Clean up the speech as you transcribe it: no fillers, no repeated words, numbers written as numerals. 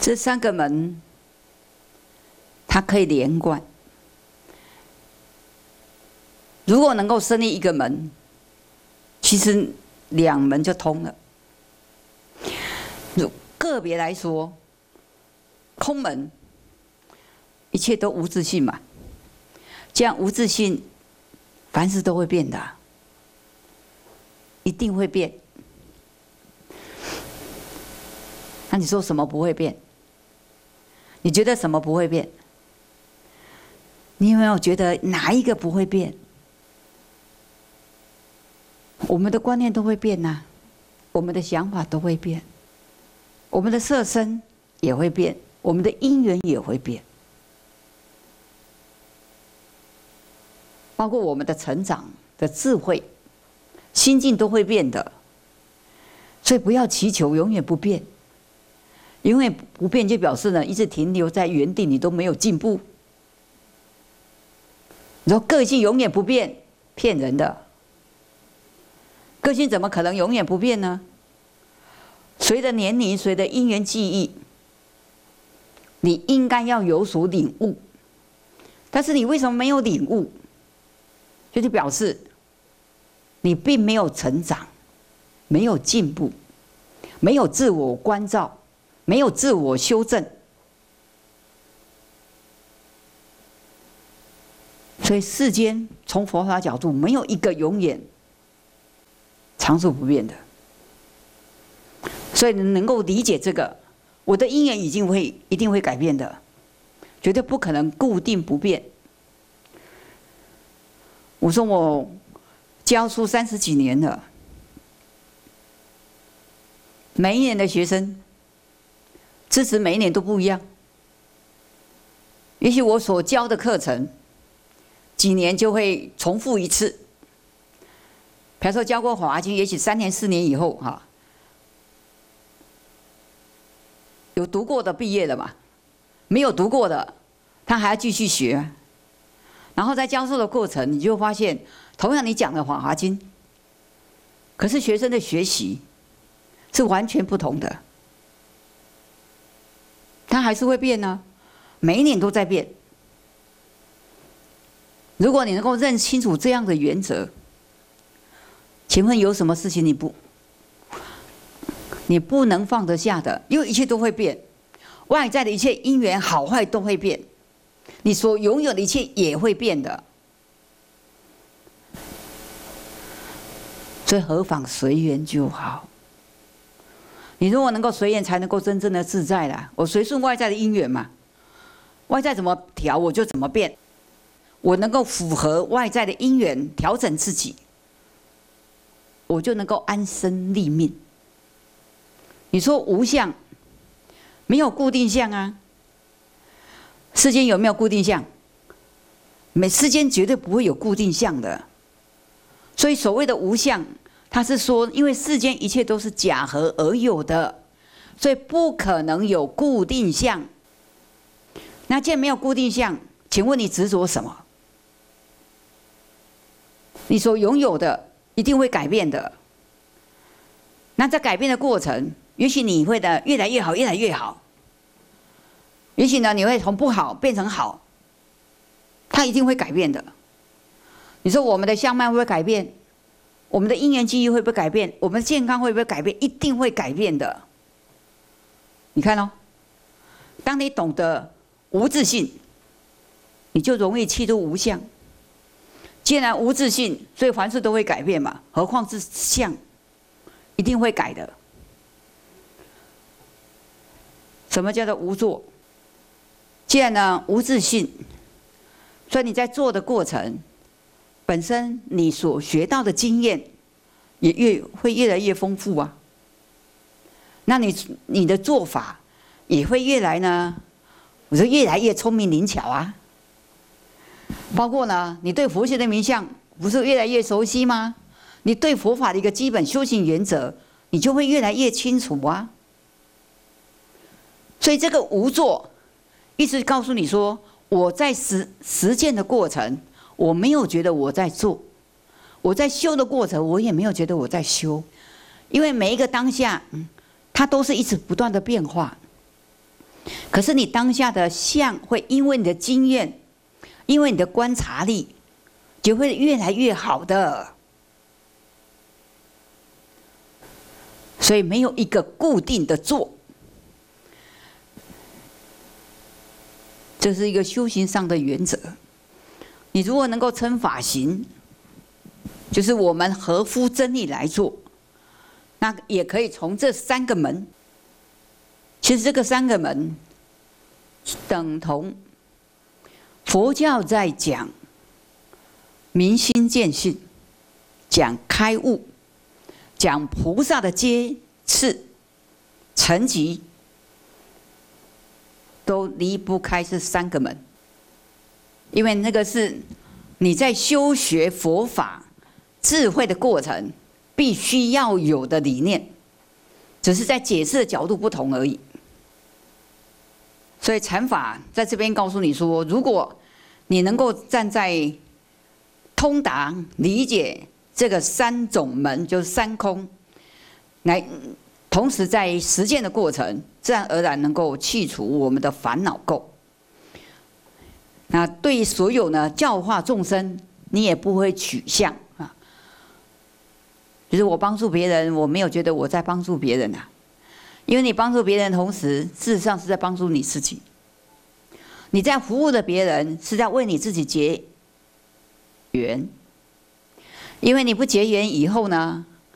这三个门，它可以连贯。如果能够设立一个门，其实两门就通了。个别来说，空门，一切都无自性嘛。这样无自性，凡事都会变的，一定会变。那你说什么不会变？你觉得什么不会变？你有没有觉得哪一个不会变？我们的观念都会变呐，我们的想法都会变，我们的色身也会变，我们的因缘也会变，包括我们的成长的智慧、心境都会变的。所以不要祈求永远不变，永远不变就表示呢，一直停留在原地，你都没有进步。你说个性永远不变，骗人的。个性怎么可能永远不变呢？随着年龄，随着因缘际遇，你应该要有所领悟。但是你为什么没有领悟？就是表示你并没有成长，没有进步，没有自我关照，没有自我修正。所以世间从佛法角度，没有一个永远常住不变的。所以你能够理解这个，我的因缘一定会改变的，绝对不可能固定不变。我说我教书30几年了，每一年的学生支持每一年都不一样。也许我所教的课程，几年就会重复一次。比如说教过《法华经》，也许3年4年以后哈，有读过的毕业了嘛，没有读过的，他还要继续学。然后在教授的过程，你就会发现，同样你讲的《法华经》，可是学生的学习是完全不同的，他还是会变呢，每一年都在变。如果你能够认清楚这样的原则，请问有什么事情你不能放得下的？因为一切都会变，外在的一切因缘好坏都会变，你所拥有的一切也会变的。所以何妨随缘就好。你如果能够随缘，才能够真正的自在啦。我随顺外在的因缘嘛，外在怎么调我就怎么变。我能够符合外在的因缘，调整自己，我就能够安身立命。你说无相，没有固定相啊。世间有没有固定相？世间绝对不会有固定相的。所以所谓的无相，它是说，因为世间一切都是假合而有的，所以不可能有固定相。那既然没有固定相，请问你执着什么？你所拥有的一定会改变的。那在改变的过程，也许你会的越来越好，越来越好。也许呢，你会从不好变成好，它一定会改变的。你说我们的相貌会不会改变？我们的因缘际遇会不会改变？我们的健康会不会改变？一定会改变的。你看哦，当你懂得无自性，你就容易契入无相。既然无自性，所以凡事都会改变嘛，何况是相，一定会改的。什么叫做无作？既然呢无自性，所以你在做的过程，本身你所学到的经验也会越来越丰富啊。那你的做法也会越来呢，我说越来越聪明灵巧啊。包括呢，你对佛学的名相不是越来越熟悉吗？你对佛法的一个基本修行原则，你就会越来越清楚啊。所以这个无作，意思告诉你说，我在实践的过程，我没有觉得我在做；我在修的过程，我也没有觉得我在修，因为每一个当下，它都是一直不断的变化。 可是你当下的相会因为你的经验，因为你的观察力，就会越来越好的。所以没有一个固定的做，这是一个修行上的原则。你如果能够称法行，就是我们合乎真理来做，那也可以从这3个门。其实这个3个门等同佛教在讲明心见性，讲开悟，讲菩萨的阶次层级，都离不开这3个门。因为那个是你在修学佛法智慧的过程必须要有的理念，只是在解释的角度不同而已。所以禅法在这边告诉你说，如果你能够站在通达理解这个3种门，就是3空，来同时在实践的过程，自然而然能够去除我们的烦恼垢。那对所有呢教化众生，你也不会取向啊。就是我帮助别人，我没有觉得我在帮助别人啊，因为你帮助别人的同时，事实上是在帮助你自己。你在服务的别人，是在为你自己结缘。因为你不结缘以后呢，